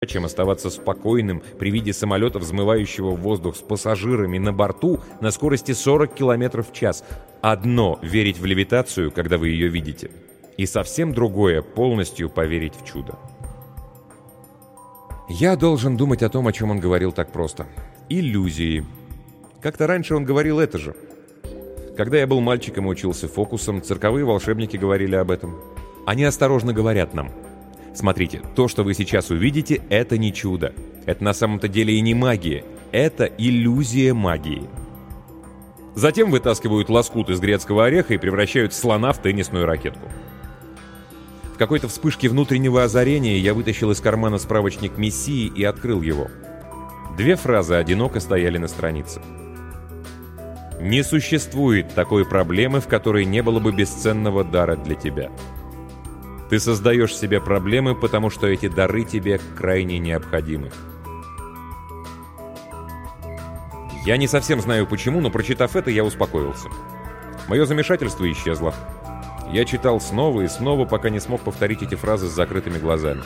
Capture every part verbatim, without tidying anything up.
чем оставаться спокойным при виде самолета, взмывающего в воздух с пассажирами на борту на скорости сорок километров в час. Одно — верить в левитацию, когда вы ее видите, и совсем другое — полностью поверить в чудо. Я должен думать о том, о чем он говорил так просто. Иллюзии. Как-то раньше он говорил это же. Когда я был мальчиком и учился фокусам, цирковые волшебники говорили об этом. Они осторожно говорят нам: смотрите, то, что вы сейчас увидите, это не чудо. Это на самом-то деле и не магия. Это иллюзия магии. Затем вытаскивают лоскут из грецкого ореха и превращают слона в теннисную ракетку. В какой-то вспышке внутреннего озарения я вытащил из кармана справочник Мессии и открыл его. Две фразы одиноко стояли на странице. «Не существует такой проблемы, в которой не было бы бесценного дара для тебя. Ты создаешь себе проблемы, потому что эти дары тебе крайне необходимы». Я не совсем знаю почему, но, прочитав это, я успокоился. Мое замешательство исчезло. Я читал снова и снова, пока не смог повторить эти фразы с закрытыми глазами.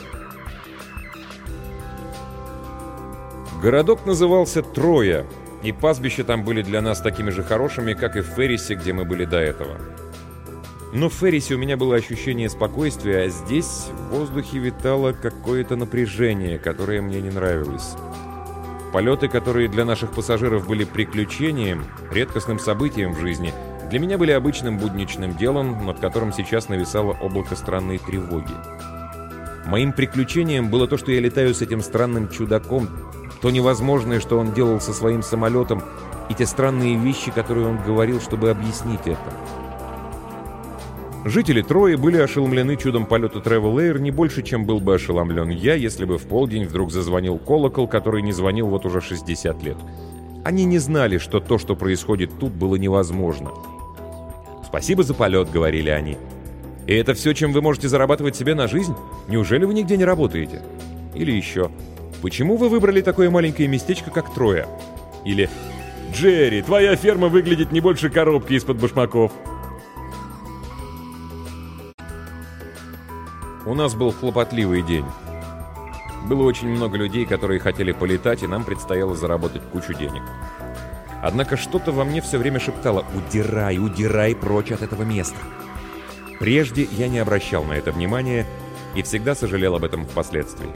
Городок назывался Троя, и пастбища там были для нас такими же хорошими, как и в Феррисе, где мы были до этого. Но в Феррисе у меня было ощущение спокойствия, а здесь в воздухе витало какое-то напряжение, которое мне не нравилось. Полеты, которые для наших пассажиров были приключением, редкостным событием в жизни, для меня были обычным будничным делом, над которым сейчас нависало облако странной тревоги. Моим приключением было то, что я летаю с этим странным чудаком, то невозможное, что он делал со своим самолетом, и те странные вещи, которые он говорил, чтобы объяснить это. Жители Трои были ошеломлены чудом полета Travel Air не больше, чем был бы ошеломлен я, если бы в полдень вдруг зазвонил колокол, который не звонил вот уже шестьдесят лет. Они не знали, что то, что происходит тут, было невозможно. «Спасибо за полет», — говорили они. «И это все, чем вы можете зарабатывать себе на жизнь? Неужели вы нигде не работаете?» Или еще: «Почему вы выбрали такое маленькое местечко, как Троя?» Или: «Джерри, твоя ферма выглядит не больше коробки из-под башмаков». У нас был хлопотливый день. Было очень много людей, которые хотели полетать, и нам предстояло заработать кучу денег. Однако что-то во мне все время шептало: «Удирай, удирай прочь от этого места». Прежде я не обращал на это внимания и всегда сожалел об этом впоследствии.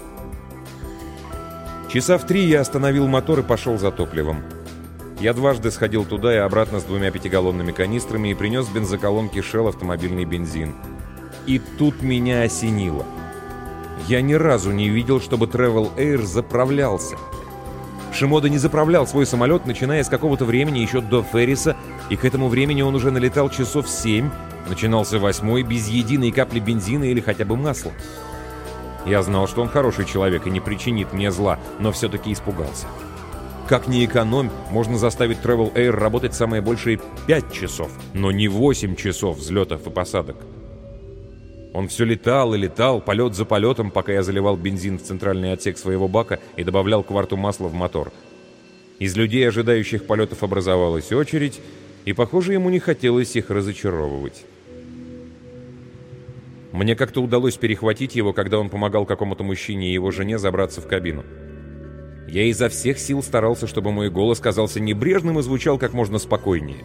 Часа в три я остановил мотор и пошел за топливом. Я дважды сходил туда и обратно с двумя пятигаллонными канистрами и принес с бензоколонки Shell автомобильный бензин. И тут меня осенило. Я ни разу не видел, чтобы Travel Air заправлялся. Шимода не заправлял свой самолет, начиная с какого-то времени еще до Ферриса, и к этому времени он уже налетал часов семь, начинался восьмой без единой капли бензина или хотя бы масла. Я знал, что он хороший человек и не причинит мне зла, но все-таки испугался. Как ни экономь, можно заставить Travel Air работать самое большее пять часов, но не восемь часов взлетов и посадок. Он все летал и летал, полет за полетом, пока я заливал бензин в центральный отсек своего бака и добавлял кварту масла в мотор. Из людей, ожидающих полетов, образовалась очередь, и, похоже, ему не хотелось их разочаровывать. Мне как-то удалось перехватить его, когда он помогал какому-то мужчине и его жене забраться в кабину. Я изо всех сил старался, чтобы мой голос казался небрежным и звучал как можно спокойнее.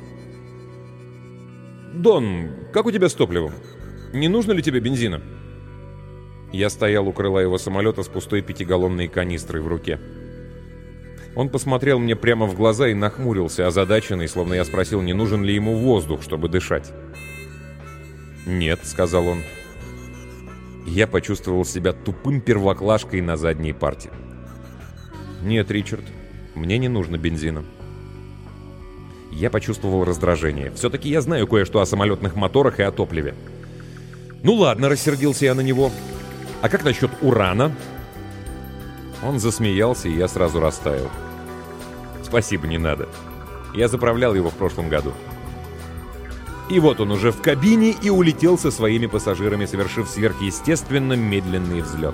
«Дон, как у тебя с топливом? Не нужно ли тебе бензина?» Я стоял у крыла его самолета с пустой пятигаллонной канистрой в руке. Он посмотрел мне прямо в глаза и нахмурился, озадаченный, словно я спросил, не нужен ли ему воздух, чтобы дышать. «Нет», — сказал он. Я почувствовал себя тупым первоклашкой на задней парте. «Нет, Ричард, мне не нужно бензина». Я почувствовал раздражение. Все-таки я знаю кое-что о самолетных моторах и о топливе. «Ну ладно», — рассердился я на него. «А как насчет урана?» Он засмеялся, и я сразу растаял. «Спасибо, не надо. Я заправлял его в прошлом году». И вот он уже в кабине и улетел со своими пассажирами, совершив сверхъестественно медленный взлет.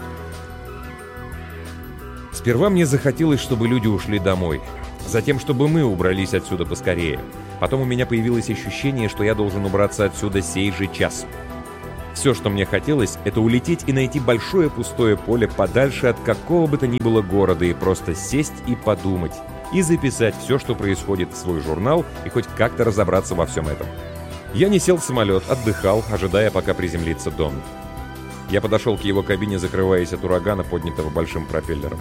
Сперва мне захотелось, чтобы люди ушли домой. Затем, чтобы мы убрались отсюда поскорее. Потом у меня появилось ощущение, что я должен убраться отсюда сей же час. Все, что мне хотелось, это улететь и найти большое пустое поле подальше от какого бы то ни было города и просто сесть и подумать, и записать все, что происходит в свой журнал, и хоть как-то разобраться во всем этом. Я не сел в самолет, отдыхал, ожидая, пока приземлится Дон. Я подошел к его кабине, закрываясь от урагана, поднятого большим пропеллером.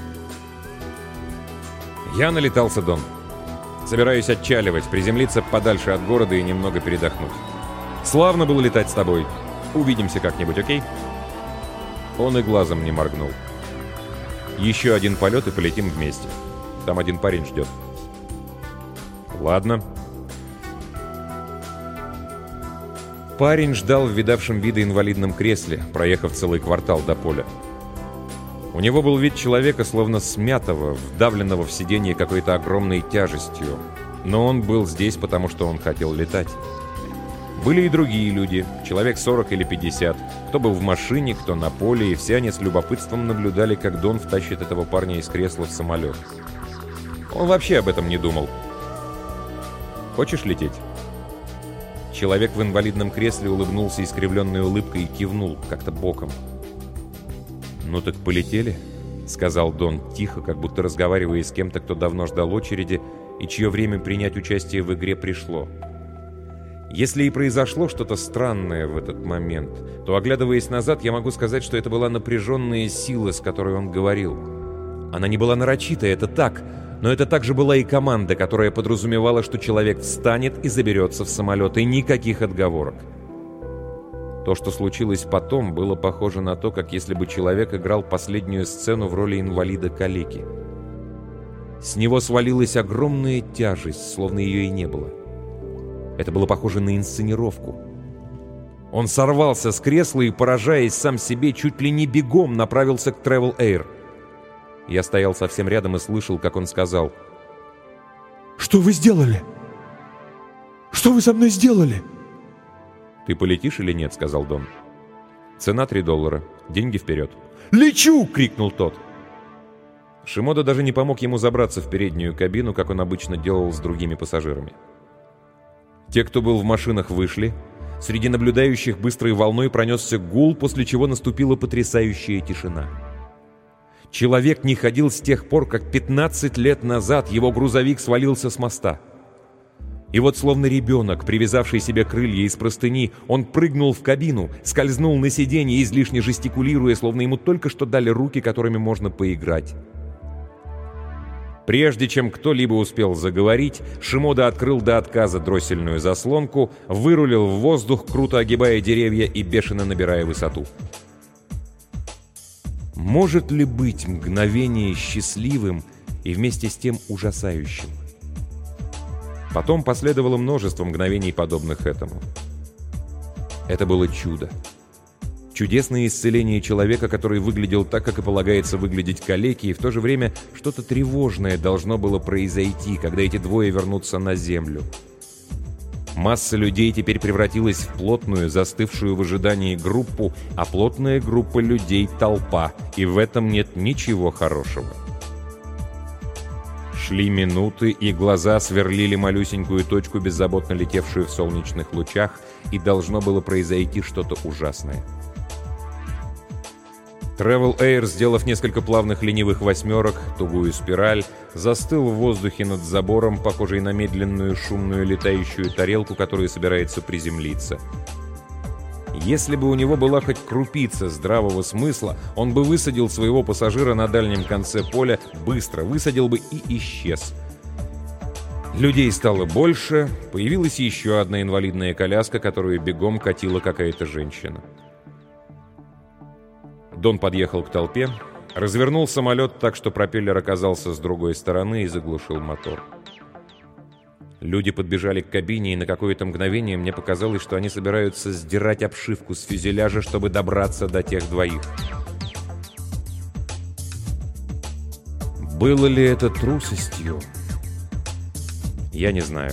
«Я налетался, Дон. Собираюсь отчаливать, приземлиться подальше от города и немного передохнуть. Славно было летать с тобой. Увидимся как-нибудь, окей?» Он и глазом не моргнул. «Еще один полет и полетим вместе. Там один парень ждет». «Ладно». Парень ждал в видавшем виды инвалидном кресле, проехав целый квартал до поля. У него был вид человека, словно смятого, вдавленного в сиденье какой-то огромной тяжестью. Но он был здесь, потому что он хотел летать. Были и другие люди, человек сорок или пятьдесят, кто был в машине, кто на поле, и все они с любопытством наблюдали, как Дон втащит этого парня из кресла в самолет. Он вообще об этом не думал. «Хочешь лететь?» Человек в инвалидном кресле улыбнулся искривленной улыбкой и кивнул, как-то боком. «Ну так полетели», — сказал Дон тихо, как будто разговаривая с кем-то, кто давно ждал очереди и чье время принять участие в игре пришло. Если и произошло что-то странное в этот момент, то, оглядываясь назад, я могу сказать, что это была напряженная сила, с которой он говорил. Она не была нарочитой, это так, но это также была и команда, которая подразумевала, что человек встанет и заберется в самолет, и никаких отговорок. То, что случилось потом, было похоже на то, как если бы человек играл последнюю сцену в роли инвалида-калеки. С него свалилась огромная тяжесть, словно ее и не было. Это было похоже на инсценировку. Он сорвался с кресла и, поражаясь сам себе, чуть ли не бегом направился к Travel Air. Я стоял совсем рядом и слышал, как он сказал: «Что вы сделали? Что вы со мной сделали?» «Ты полетишь или нет?» — сказал Дон. «Цена три доллара. Деньги вперед». «Лечу!» — крикнул тот. Шимода даже не помог ему забраться в переднюю кабину, как он обычно делал с другими пассажирами. Те, кто был в машинах, вышли. Среди наблюдающих быстрой волной пронесся гул, после чего наступила потрясающая тишина. Человек не ходил с тех пор, как пятнадцать лет назад его грузовик свалился с моста. И вот словно ребенок, привязавший себе крылья из простыни, он прыгнул в кабину, скользнул на сиденье, излишне жестикулируя, словно ему только что дали руки, которыми можно поиграть. Прежде чем кто-либо успел заговорить, Шимода открыл до отказа дроссельную заслонку, вырулил в воздух, круто огибая деревья и бешено набирая высоту. Может ли быть мгновение счастливым и вместе с тем ужасающим? Потом последовало множество мгновений, подобных этому. Это было чудо. Чудесное исцеление человека, который выглядел так, как и полагается выглядеть калеке, и в то же время что-то тревожное должно было произойти, когда эти двое вернутся на землю. Масса людей теперь превратилась в плотную, застывшую в ожидании группу, а плотная группа людей — толпа, и в этом нет ничего хорошего. Шли минуты, и глаза сверлили малюсенькую точку, беззаботно летевшую в солнечных лучах, и должно было произойти что-то ужасное. Travel Air, сделав несколько плавных ленивых восьмерок, тугую спираль, застыл в воздухе над забором, похожий на медленную шумную летающую тарелку, которая собирается приземлиться. Если бы у него была хоть крупица здравого смысла, он бы высадил своего пассажира на дальнем конце поля, быстро высадил бы и исчез. Людей стало больше, появилась еще одна инвалидная коляска, которую бегом катила какая-то женщина. Дон подъехал к толпе, развернул самолет так, что пропеллер оказался с другой стороны, и заглушил мотор. Люди подбежали к кабине, и на какое-то мгновение мне показалось, что они собираются сдирать обшивку с фюзеляжа, чтобы добраться до тех двоих. Было ли это трусостью? Я не знаю.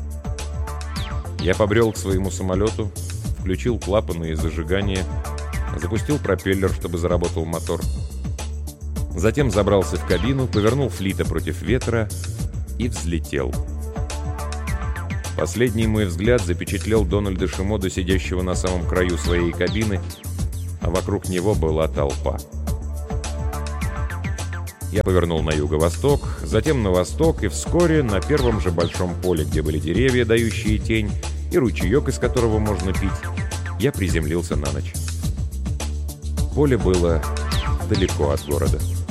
Я побрел к своему самолету, включил клапаны и зажигание, запустил пропеллер, чтобы заработал мотор. Затем забрался в кабину, повернул флита против ветра и взлетел. Последний мой взгляд запечатлел Дональда Шимоду, сидящего на самом краю своей кабины, а вокруг него была толпа. Я повернул на юго-восток, затем на восток, и вскоре на первом же большом поле, где были деревья, дающие тень, и ручеек, из которого можно пить, я приземлился на ночь. Поле было далеко от города.